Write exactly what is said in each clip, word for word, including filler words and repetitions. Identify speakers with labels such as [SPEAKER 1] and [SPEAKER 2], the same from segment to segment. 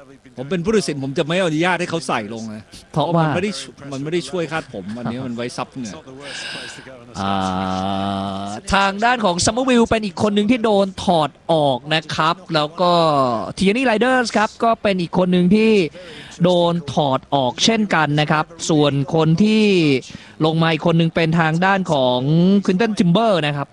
[SPEAKER 1] ผมเป็นผู้ตัดสินผมจะไม่อนุญาตให้เขาใส่ลงนะเพราะมันไม่ได้มันไม่ได้ช่วยคาดผมอันนี้มันไว้ซับเหงื่อ
[SPEAKER 2] ทางด้านของซัมเมอร์วิลเป็นอีกคนหนึ่งที่โดนถอดออกนะครับแล้วก็ทีนี่ไรเดอร์สครับก็เป็นอีกคนหนึ่งที่โดนถอดออกเช่นกันนะครับส่วนคนที่ลงมาอีกคนหนึ่งเป็นทางด้านของควินตันทิมเบอร์นะครับ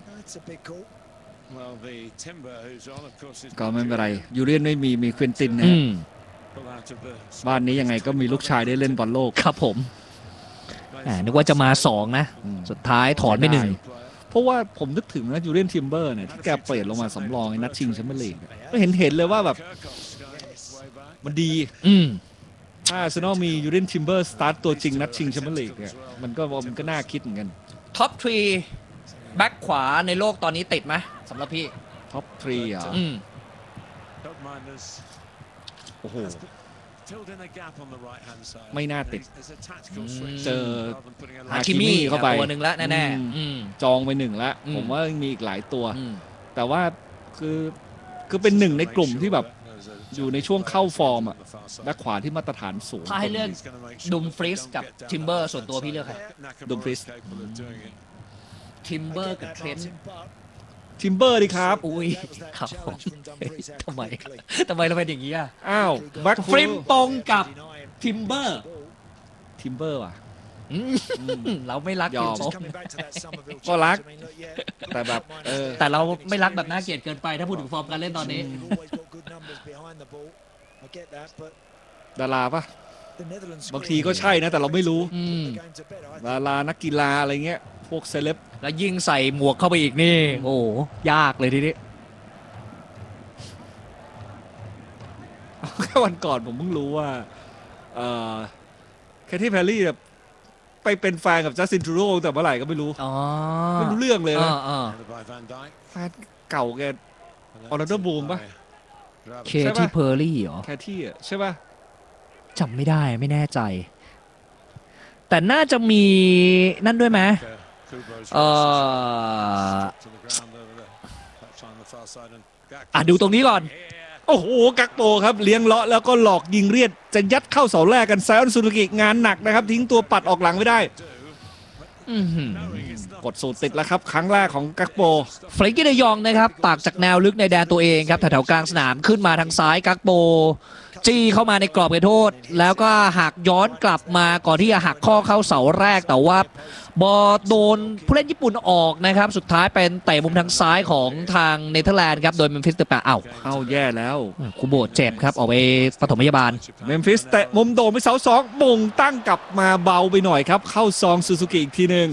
[SPEAKER 1] ก็ไม่เป็นไรยูเรียนไม่มีมีควินตินนะบ้านนี้ยังไงก็มีลูกชายได้เล่นบอลโลก
[SPEAKER 2] ครับผมนึกว่าจะมาสองนะสุดท้ายถอนไปหนึ่ง
[SPEAKER 1] เพราะว่าผมนึกถึงนะยูเรียนทิมเบอร์เนี่ยที่แกเปลี่ยนลงมาสำรองในนัดชิงแชมเปี้ยนลีกก็เห็นเห็นเลยว่าแบบมันดีถ้าอาร์เซนอลมียูเรียนทิมเบอร์สตาร์ตตัวจริงนัดชิงแชมเปี้ยนลีกเนี่ยมันก็มันก็น่าคิดเหมือนกัน
[SPEAKER 2] ท็อปทรีแบ็คขวาในโลกตอนนี้ติดไหมสำหรับพี่
[SPEAKER 1] ท็อปทรีอ่ะโอ้โหไม่น่าติดเจอฮาคิมิเข้าไป
[SPEAKER 2] ตัวหนึ่งแล้วแน่
[SPEAKER 1] ๆจองไปหนึ่งแล้วผมว่ามีอีกหลายตัวแต่ว่าคือคือเป็นหนึ่งในกลุ่มที่แบบอยู่ในช่วงเข้าฟอร์มอ่ะแบ็คขวาที่มาตรฐานสูง
[SPEAKER 2] ถ้าให้เลือกดุมฟริสกับทิมเบอร์ส่วนตัวพี่เลือกใคร
[SPEAKER 1] ดุมฟริส
[SPEAKER 2] ทิมเบอร์กับเทรนต์
[SPEAKER 1] ทิมเบอร์ดิครับ
[SPEAKER 2] อุ้ยครับผมทำไมทำไมเราเป็นอย่างนี้อ่ะ
[SPEAKER 1] อ้าวแบ็ค
[SPEAKER 2] ฟริมปงกับทิมเบอร์
[SPEAKER 1] ทิมเบอร์ว่ะ
[SPEAKER 2] เราไม่รักทิมปง
[SPEAKER 1] ก็รักแต่แบบเออ
[SPEAKER 2] แต่เราไม่รักแบบน่าเกลียดเกินไปถ้าพูดถึงฟอร์มการเล่นตอนนี้
[SPEAKER 1] ดาราปะบางทีก็ใช่นะแต่เราไม่รู้ดารานักกีฬาอะไรเงี้ยพวกเซเลบ
[SPEAKER 2] แล้วยิ่งใส่หมวกเข้าไปอีกนี่โอ้ยากเลยทีนี้
[SPEAKER 1] แค่วันก่อนผมเพิ่งรู้ว่าแคทตี้แพรรี่แบบไปเป็นแฟนกับจัสตินทรูโดแต่เมื่อไหร่ก็ไม่รู้ไม่รู้เรื่องเลยนะแฟนเก่าแกออร์แลนโดบลูมปะ
[SPEAKER 2] เคที่เพอร์รี่เหรอ
[SPEAKER 1] แคทที่ใช่ป่ะ
[SPEAKER 2] จำไม่ได้ไม่แน่ใจแต่น่าจะมีนั่นด้วยไหมเอ่ออ่ะดูตรงนี้ก่อน
[SPEAKER 1] โอ้โหกักโปครับเลี้ยงเลาะแล้วก็หลอกยิงเรียดจะยัดเข้าเสาแรกกันไซออนซูซูกิงานหนักนะครับทิ้งตัวปัดออกหลังไม่ได้กดสูตรติดแล้วครับครั้งแรกของกักโป
[SPEAKER 2] เฟรนกี้เดยองนะครับปากจากแนวลึกในแดนตัวเองครับแถวๆกลางสนามขึ้นมาทางซ้ายกักโปจี้เข้ามาในกรอบเขตโทษแล้วก็หักย้อนกลับมาก่อนที่จะหักข้อเข้าเสาแรกแต่ว่าบอลโดนผู้เล่นญี่ปุ่นออกนะครับสุดท้ายเป็นเตะมุมทางซ้ายของทางเนเธอร์แลนด์ครับโดยเมมฟิสเตะเอ้า
[SPEAKER 1] เอ้าแย่แล้ว
[SPEAKER 2] คูโบเจ็บครับออกไปปฐมพยาบาล
[SPEAKER 1] เมมฟิสเตะมุมโด่งไปเสาสองมงตั้งกลับมาเบาไปหน่อยครับเข้าซองซูซูกิอีกทีหนึ่ง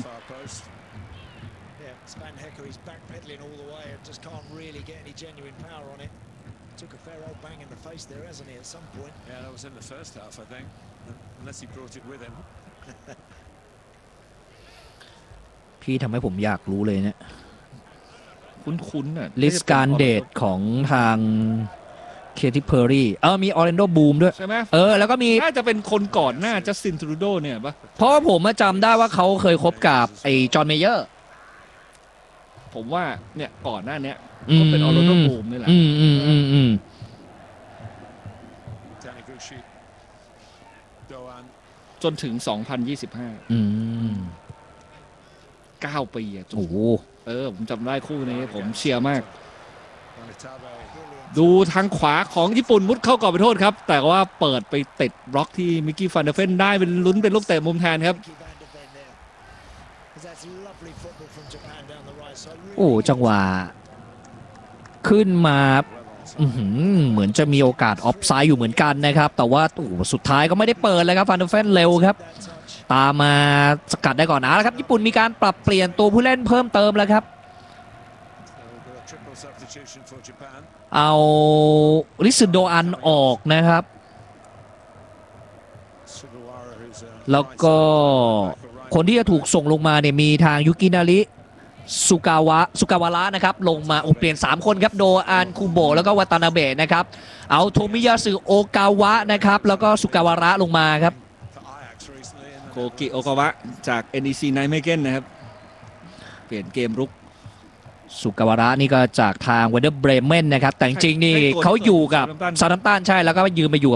[SPEAKER 2] พี่ทำให้ผมอยากรู้เลยเนี่ย
[SPEAKER 1] คุ้นๆน่ะ
[SPEAKER 2] ลิสการเดทของทางเคที่เพอร์รี่เออมีออร์แลนโดบูมด้วย
[SPEAKER 1] ใช่ไหม
[SPEAKER 2] เออแล้วก็มี
[SPEAKER 1] น่าจะเป็นคนก่อนหน้าจัสตินทรูโดเนี่ยปะ
[SPEAKER 2] เพราะผมจำได้ว่าเขาเคยคบกับไอ้จอห์นเมเยอร์
[SPEAKER 1] ผมว่าเนี่ยก่อนหน้านี้ก็เป็นออร์แลนโดบูมนี่แหละ
[SPEAKER 2] อืมอืมอืมอืม
[SPEAKER 1] จนถึงสองพันยี่สิบห้า
[SPEAKER 2] อืม
[SPEAKER 1] เก้าปีอ่ะ
[SPEAKER 2] โอ้โห
[SPEAKER 1] เออผมจำได้คู่นี้ผมเชียร์มากดูทางขวาของญี่ปุ่นมุดเข้ากรอบไปโทษครับแต่ว่าเปิดไปติดบล็อกที่มิกกี้ฟันเดอร์เฟนได้เป็นลุ้นเป็นลูกเตะมุมแทนครับ
[SPEAKER 2] โอ้จังหวะขึ้นมาเหมือนจะมีโอกาสออฟไซด์อยู่เหมือนกันนะครับแต่ว่าโอ้สุดท้ายก็ไม่ได้เปิดเลยครับฟันเดอร์เฟนเร็วครับตามมาสกัดได้ก่อนนะแล้วครับญี่ปุ่นมีการปรับเปลี่ยนตัวผู้เล่นเพิ่มเติมแล้วครับเอาริซึโดอันออกนะครับแล้วก็คนที่จะถูกส่งลงมาเนี่ยมีทางยุกินาริสุกาวะสุกาวาระนะครับลงมาโอเปลี่ยนสามคนครับโดอันคุโบแล้วก็วาตานาเบะนะครับเอาโทมิยาสึโอกาวะนะครับแล้วก็สุกาวาระลงมาครับ
[SPEAKER 1] โคกิโอกาวะจาก เอ็น อี ซี Nijmegen นะครับเปลี่ยนเกมรุก
[SPEAKER 2] สุกาวาระนี่ก็จากทางเวเดอร์เบรเมนนะครับแต่จริงๆนี่เขาอยู่กับซาดัมตันใช่แล้วก็ยืมไปอยู่